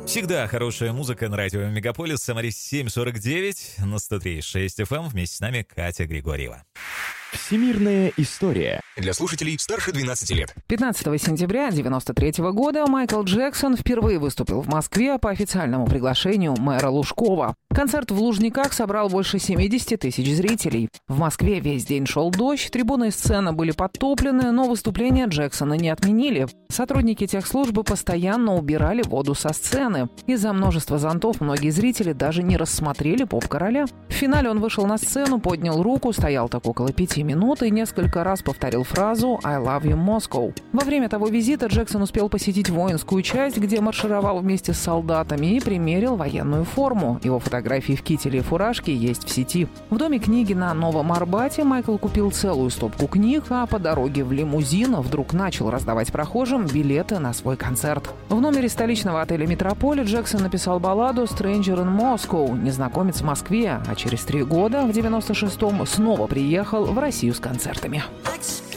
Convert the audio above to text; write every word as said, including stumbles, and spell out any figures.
Всегда хорошая музыка на радио Мегаполис. Самарис семь сорок девять на сто три и шесть эф эм. Вместе с нами Катя Григорьева. Всемирная история. Для слушателей старше двенадцати лет. пятнадцатого сентября девяносто третьего года Майкл Джексон впервые выступил в Москве по официальному приглашению мэра Лужкова. Концерт в Лужниках собрал больше семьдесят тысяч зрителей. В Москве весь день шел дождь, трибуны и сцена были подтоплены, но выступление Джексона не отменили. Сотрудники техслужбы постоянно убирали воду со сцены. Из-за множества зонтов многие зрители даже не рассмотрели поп-короля. В финале он вышел на сцену, поднял руку, стоял так около пяти минут и несколько раз повторил фразу «I love you, Moscow». Во время того визита Джексон успел посетить воинскую часть, где маршировал вместе с солдатами и примерил военную форму. Его фотографии в кителе и фуражке есть в сети. В Доме книги на Новом Арбате Майкл купил целую стопку книг, а по дороге в лимузин вдруг начал раздавать прохожим билеты на свой концерт. В номере столичного отеля «Метрополь» Джексон написал балладу «Stranger in Moscow» – «Незнакомец в Москве», а через три года, в девяносто шестом, снова приехал в Россию с концертами.